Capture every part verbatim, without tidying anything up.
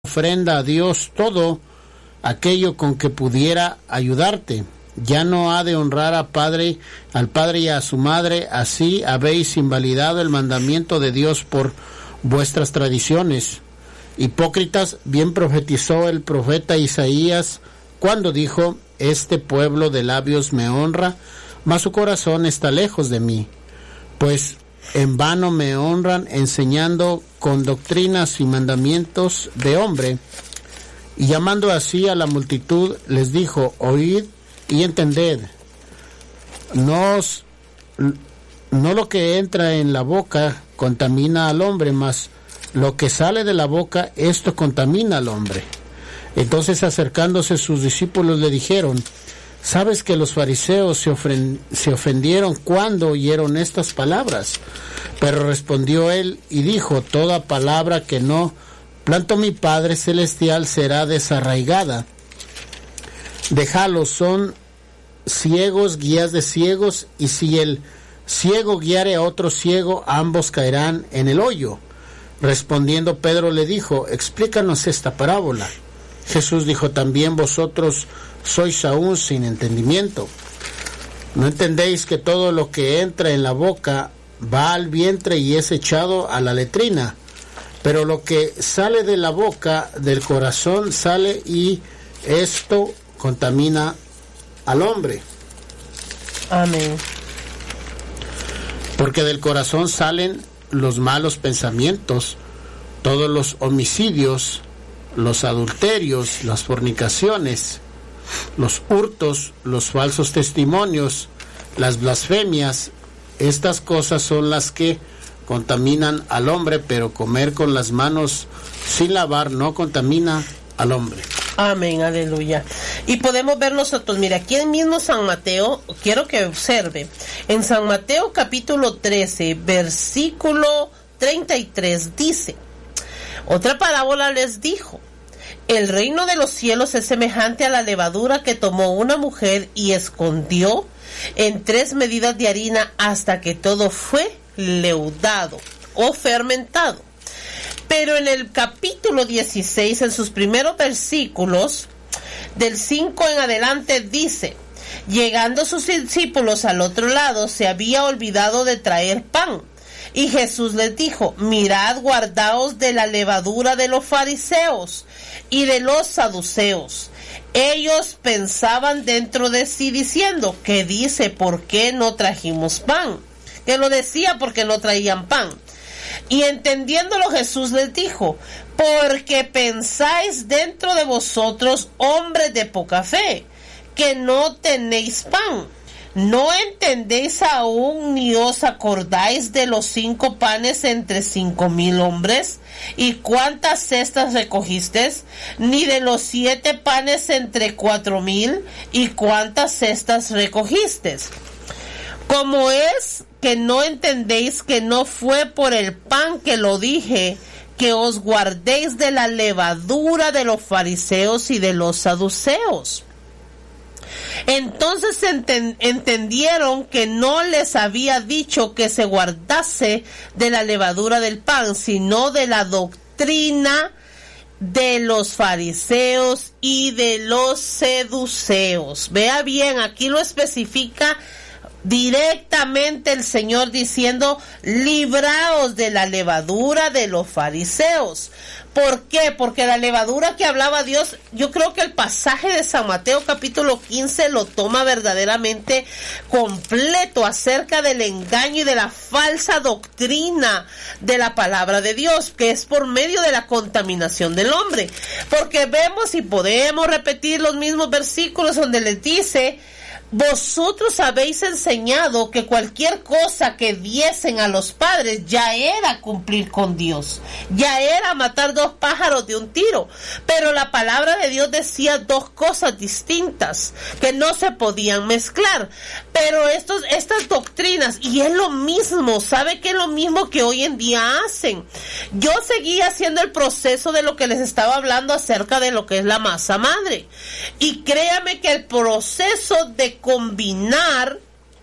ofrenda a Dios todo aquello con que pudiera ayudarte. Ya no ha de honrar a padre, al padre y a su madre, así habéis invalidado el mandamiento de Dios por vuestras tradiciones. Hipócritas, bien profetizó el profeta Isaías cuando dijo: este pueblo de labios me honra, mas su corazón está lejos de mí. Pues en vano me honran enseñando con doctrinas y mandamientos de hombre. Y llamando así a la multitud, les dijo: oíd y entended. No, os, no lo que entra en la boca contamina al hombre, mas lo que sale de la boca, esto contamina al hombre. Entonces, acercándose sus discípulos, le dijeron: ¿sabes que los fariseos se, ofren, se ofendieron cuando oyeron estas palabras? Pero respondió él y dijo: toda palabra que no plantó mi Padre Celestial será desarraigada. Déjalos, son ciegos, guías de ciegos, y si el ciego guiare a otro ciego, ambos caerán en el hoyo. Respondiendo Pedro le dijo: explícanos esta parábola. Jesús dijo: también vosotros sois aún sin entendimiento. ¿No entendéis que todo lo que entra en la boca va al vientre y es echado a la letrina? Pero lo que sale de la boca, del corazón sale, y esto contamina al hombre. Amén. Porque del corazón salen los malos pensamientos, todos los homicidios, los adulterios, las fornicaciones, los hurtos, los falsos testimonios, las blasfemias. Estas cosas son las que contaminan al hombre, pero comer con las manos sin lavar no contamina al hombre. Amén, aleluya. Y podemos ver nosotros, mira, aquí en mismo San Mateo, quiero que observe, en San Mateo capítulo trece, versículo treinta y tres, dice: otra parábola les dijo: el reino de los cielos es semejante a la levadura que tomó una mujer y escondió en tres medidas de harina hasta que todo fue leudado o fermentado. Pero en el capítulo dieciséis, en sus primeros versículos, del cinco en adelante, dice: llegando sus discípulos al otro lado, se había olvidado de traer pan. Y Jesús les dijo: mirad, guardaos de la levadura de los fariseos y de los saduceos. Ellos pensaban dentro de sí diciendo: ¿qué dice? ¿Por qué no trajimos pan? Que lo decía porque no traían pan. Y entendiéndolo, Jesús les dijo: porque pensáis dentro de vosotros, hombres de poca fe, que no tenéis pan. ¿No entendéis aún ni os acordáis de los cinco panes entre cinco mil hombres? ¿Y cuántas cestas recogisteis? Ni de los siete panes entre cuatro mil, ¿y cuántas cestas recogisteis? ¿Cómo es que no entendéis que no fue por el pan que lo dije, que os guardéis de la levadura de los fariseos y de los saduceos? Entonces enten- entendieron que no les había dicho que se guardase de la levadura del pan, sino de la doctrina de los fariseos y de los saduceos. Vea bien, aquí lo especifica directamente el Señor diciendo: libraos de la levadura de los fariseos. ¿Por qué? Porque la levadura que hablaba Dios, yo creo que el pasaje de San Mateo capítulo quince lo toma verdaderamente completo acerca del engaño y de la falsa doctrina de la palabra de Dios, que es por medio de la contaminación del hombre. Porque vemos y podemos repetir los mismos versículos donde les dice: vosotros habéis enseñado que cualquier cosa que diesen a los padres ya era cumplir con Dios, ya era matar dos pájaros de un tiro. Pero la palabra de Dios decía dos cosas distintas que no se podían mezclar. Pero estos, estas doctrinas, y es lo mismo, ¿sabe qué es lo mismo que hoy en día hacen? Yo seguí haciendo el proceso de lo que les estaba hablando acerca de lo que es la masa madre. Y créame que el proceso de combinar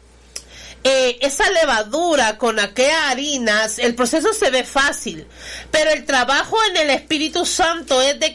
eh, esa levadura con aquellas harinas, el proceso se ve fácil, pero el trabajo en el Espíritu Santo es de